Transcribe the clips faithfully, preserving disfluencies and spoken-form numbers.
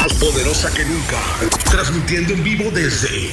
Más poderosa que nunca. Transmitiendo en vivo desde...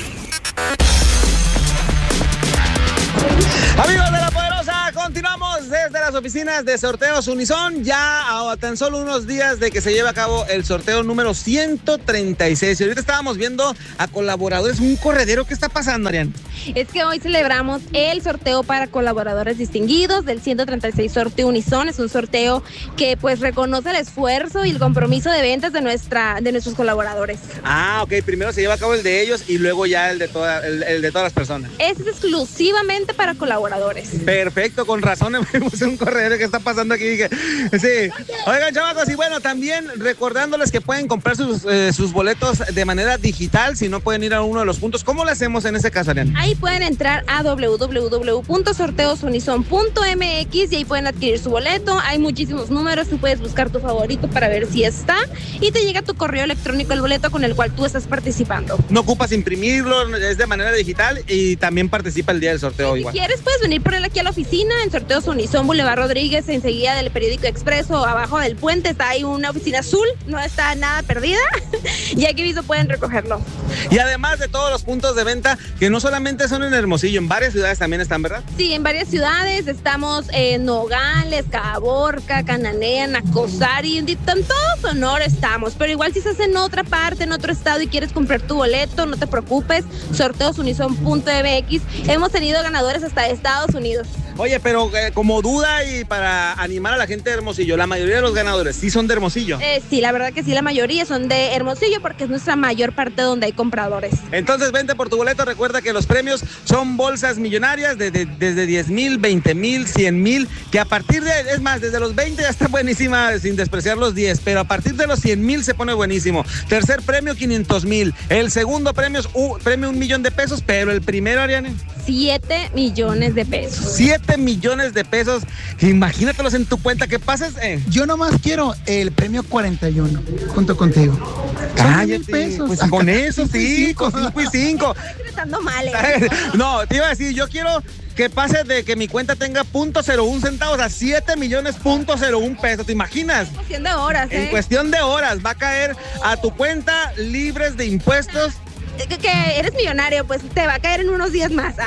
Amigos de La Poderosa, continuamos desde las oficinas de Sorteos Unison, ya a tan solo unos días de que se lleve a cabo el sorteo número ciento treinta y seis. Y ahorita estábamos viendo a colaboradores, un corredero. ¿Qué está pasando, Arián? Es que hoy celebramos el sorteo para colaboradores distinguidos del ciento treinta y seis Sorteo Unison. Es un sorteo que pues reconoce el esfuerzo y el compromiso de ventas de nuestra de nuestros colaboradores. Ah, ok, primero se lleva a cabo el de ellos y luego ya el de, toda, el, el de todas las personas. Este es exclusivamente para colaboradores. Perfecto, con razón me puse un corredero que está pasando aquí. Dije, sí. Oigan, chavacos, y bueno, también recordándoles que pueden comprar sus, eh, sus boletos de manera digital, si no pueden ir a uno de los puntos. ¿Cómo lo hacemos en ese caso, Arián? Ahí pueden entrar a doble u doble u doble u punto sorteos unison punto m x y ahí pueden adquirir su boleto. Hay muchísimos números, tú puedes buscar tu favorito para ver si está y te llega a tu correo electrónico el boleto con el cual tú estás participando. No ocupas imprimirlo, es de manera digital y también participa el día del sorteo. Si igual. quieres, puedes venir por él aquí a la oficina en Sorteos Unison, Boulevard Rodríguez, enseguida del Periódico Expreso, abajo del puente está ahí una oficina azul, no está nada perdida y aquí mismo pueden recogerlo. Y además de todos los puntos de venta, que no solamente son en Hermosillo, en varias ciudades también están, ¿verdad? Sí, en varias ciudades, estamos en Nogales, Caborca, Cananea, Nacosari, en todo Sonora estamos, pero igual si estás en otra parte, en otro estado y quieres comprar tu boleto, no te preocupes, sorteos unison punto m x, hemos tenido ganadores hasta de Estados Unidos. Oye, pero eh, como duda y para animar a la gente de Hermosillo, la mayoría de los ganadores sí son de Hermosillo. Eh, sí, la verdad que sí, la mayoría son de Hermosillo porque es nuestra mayor parte donde hay compradores. Entonces vente por tu boleto, recuerda que los premios son bolsas millonarias de, de, desde diez mil, veinte mil, cien mil, que a partir de, es más, desde los veinte ya está buenísima sin despreciar los diez, pero a partir de los cien mil se pone buenísimo. Tercer premio, quinientos mil. El segundo premio es uh, premio un millón de pesos, pero el primero, Ariane, siete millones de pesos. siete millones de pesos. Imagínatelos en tu cuenta. ¿Qué pases? Eh? Yo nomás quiero el premio cuarenta y uno, junto contigo. Cállate, pesos. pues con eso sí, con cinco y cinco. Estoy tratando mal, ¿eh? No, te iba a decir, yo quiero que pase de que mi cuenta tenga punto cero uno centavos a siete millones punto cero uno pesos. ¿Te imaginas? En cuestión de horas, ¿eh? En cuestión de horas va a caer a tu cuenta libres de impuestos. Que, que eres millonario, pues te va a caer en unos días más.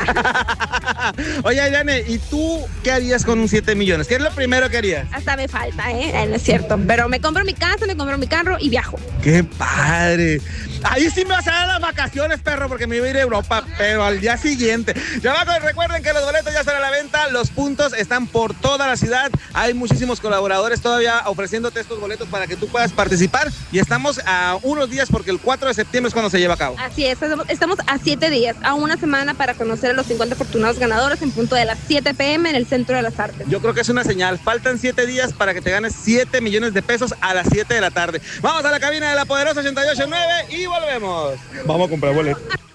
Oye, Ariane, ¿y tú qué harías con un siete millones? ¿Qué es lo primero que harías? Hasta me falta, ¿eh? No es cierto. Pero me compro mi casa, me compro mi carro y viajo. ¡Qué padre! Ahí sí me vas a dar las vacaciones, perro, porque me iba a ir a Europa, pero al día siguiente. Ya va, recuerden que los boletos ya están a la venta, los puntos están por toda la ciudad. Hay muchísimos colaboradores todavía ofreciéndote estos boletos para que tú puedas participar. Y estamos a unos días porque el cuatro de septiembre es cuando se lleva a cabo. Así es, estamos a siete días, a una semana para conocer a los cincuenta afortunados ganadores en punto de las siete pe eme en el Centro de las Artes. Yo creo que es una señal. Faltan siete días para que te ganes siete millones de pesos a las siete de la tarde. Vamos a la cabina de La Poderosa ochenta y ocho punto nueve y volvemos. Vamos a comprar boletos.